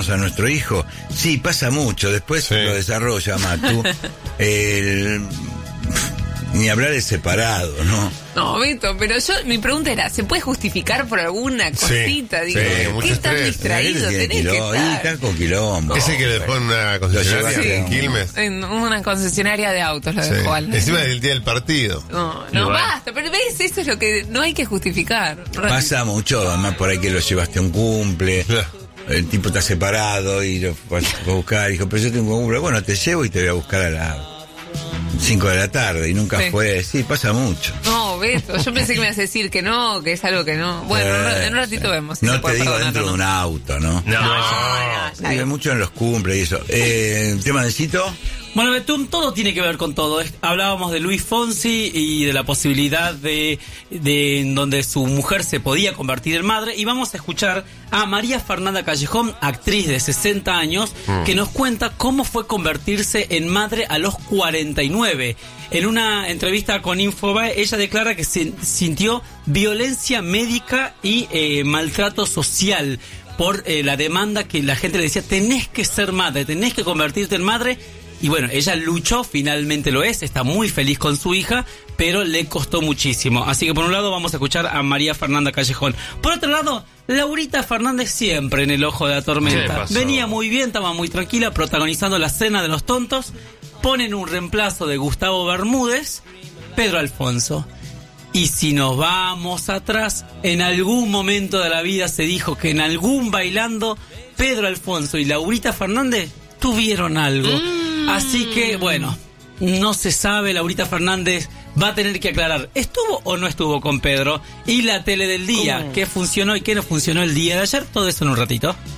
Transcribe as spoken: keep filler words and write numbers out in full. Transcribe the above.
tenemos a nuestro hijo. Sí, pasa mucho, después sí. Lo desarrolla Matu. El... Ni hablar de separado, ¿no? No, Beto, pero yo, mi pregunta era, ¿se puede justificar por alguna cosita? Sí, Digo, sí, ¿qué tan distraído tenés que estar? Está con quilombo. Ese que le dejó en una concesionaria sí. en Quilmes. En una concesionaria de autos lo Sí. dejó al... Encima del día del partido. No, no, basta, pero ves, eso es lo que no hay que justificar. Pasa mucho, además por ahí que lo llevaste a un cumple... El tipo está separado y lo vas a buscar. Dijo, pero yo tengo un cumple. Bueno, te llevo y te voy a buscar a las cinco de la tarde. Y nunca sí. fue. Sí, pasa mucho. No, Beto, yo pensé que me ibas a decir que no, que es algo que no. Bueno, eh, en un ratito sí. vemos. Si no se te digo dentro no. de un auto, ¿no? No, no, no, no Vive mucho en los cumples y eso. Eh, ¿Tema de Cito? Bueno, Betún, todo tiene que ver con todo. Hablábamos de Luis Fonsi y de la posibilidad de, de en donde su mujer se podía convertir en madre. Y vamos a escuchar a María Fernanda Callejón, actriz de sesenta años, mm. que nos cuenta cómo fue convertirse en madre a los cuarenta y nueve. En una entrevista con Infobae, ella declara que se sintió violencia médica y eh, maltrato social por eh, la demanda que la gente le decía, tenés que ser madre, tenés que convertirte en madre. Y bueno, ella luchó, finalmente lo es, está muy feliz con su hija, pero le costó muchísimo. Así que por un lado vamos a escuchar a María Fernanda Callejón. Por otro lado, Laurita Fernández siempre en el ojo de la tormenta. Venía muy bien, estaba muy tranquila, protagonizando la cena de los tontos. Ponen un reemplazo de Gustavo Bermúdez, Pedro Alfonso. Y si nos vamos atrás, en algún momento de la vida se dijo que en algún bailando, Pedro Alfonso y Laurita Fernández tuvieron algo. Mm. Así que, bueno, no se sabe, Laurita Fernández va a tener que aclarar, ¿estuvo o no estuvo con Pedro? Y la tele del día, ¿qué funcionó y qué no funcionó el día de ayer? Todo eso en un ratito.